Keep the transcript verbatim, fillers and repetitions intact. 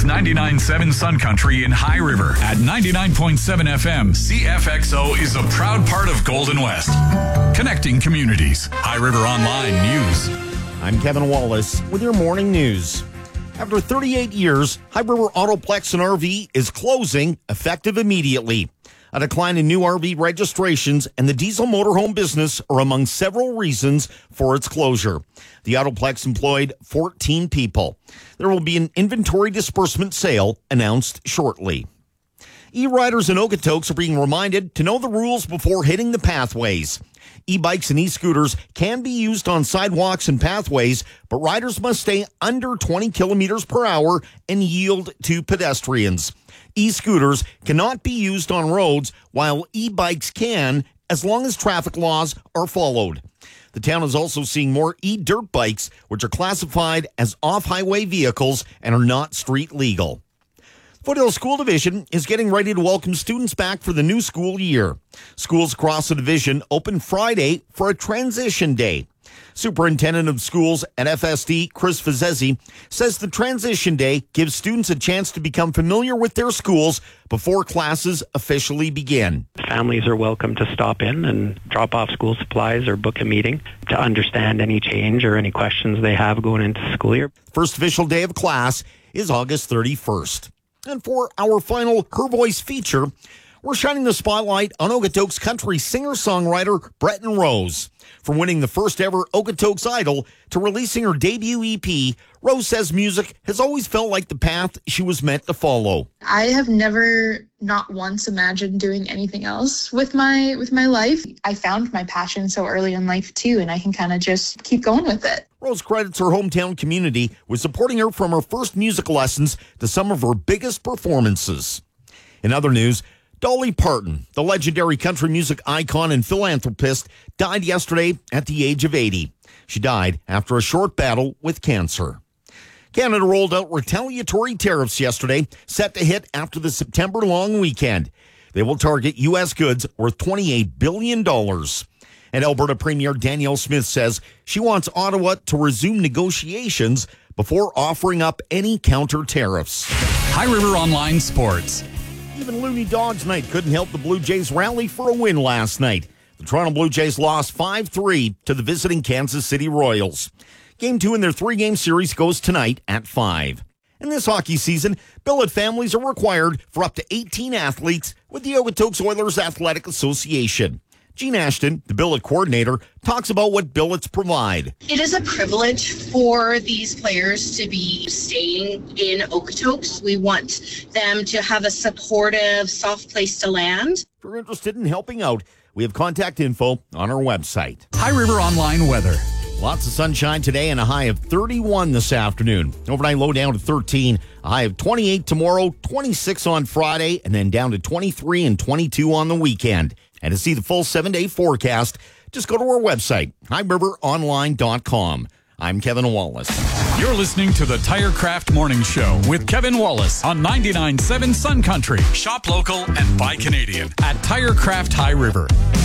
ninety-nine point seven Sun Country in High River. At ninety-nine point seven F M, C F X O is a proud part of Golden West. Connecting communities. High River Online News. I'm Kevin Wallace with your morning news. After thirty-eight years, High River Autoplex and R V is closing effective immediately. A decline in new R V registrations and the diesel motorhome business are among several reasons for its closure. The Autoplex employed fourteen people. There will be an inventory disbursement sale announced shortly. E-riders in Okotoks are being reminded to know the rules before hitting the pathways. E-bikes and e-scooters can be used on sidewalks and pathways, but riders must stay under twenty kilometers per hour and yield to pedestrians. E-scooters cannot be used on roads, while e-bikes can, as long as traffic laws are followed. The town is also seeing more e-dirt bikes, which are classified as off-highway vehicles and are not street legal. Foothill School Division is getting ready to welcome students back for the new school year. Schools across the division open Friday for a transition day. Superintendent of Schools at F S D, Chris Fazesi, says the transition day gives students a chance to become familiar with their schools before classes officially begin. Families are welcome to stop in and drop off school supplies or book a meeting to understand any change or any questions they have going into the school year. First official day of class is August thirty-first. And for our final Her Voice feature, we're shining the spotlight on Okotoks country singer-songwriter Breton Rose. From winning the first ever Okotoks Idol to releasing her debut E P, Rose says music has always felt like the path she was meant to follow. I have never, not once, imagined doing anything else with my with my life. I found my passion so early in life, too, and I can kind of just keep going with it. Rose credits her hometown community with supporting her from her first music lessons to some of her biggest performances. In other news, Dolly Parton, the legendary country music icon and philanthropist, died yesterday at the age of eighty. She died after a short battle with cancer. Canada rolled out retaliatory tariffs yesterday, set to hit after the September long weekend. They will target U S goods worth twenty-eight billion dollars. And Alberta Premier Danielle Smith says she wants Ottawa to resume negotiations before offering up any counter tariffs. High River Online Sports. Even Looney Dogs night couldn't help the Blue Jays rally for a win last night. The Toronto Blue Jays lost five three to the visiting Kansas City Royals. Game two in their three-game series goes tonight at five. In this hockey season, billet families are required for up to eighteen athletes with the Okotoks Oilers Athletic Association. Jean Ashton, the billet coordinator, talks about what billets provide. It is a privilege for these players to be staying in Okotoks. We want them to have a supportive, soft place to land. If you're interested in helping out, we have contact info on our website. High River Online weather. Lots of sunshine today and a high of thirty-one this afternoon. Overnight low down to thirteen, a high of twenty-eight tomorrow, twenty-six on Friday, and then down to twenty-three and twenty-two on the weekend. And to see the full seven-day forecast, just go to our website, high river online dot com. I'm Kevin Wallace. You're listening to the Tirecraft Morning Show with Kevin Wallace on ninety-nine point seven Sun Country. Shop local and buy Canadian at Tirecraft High River.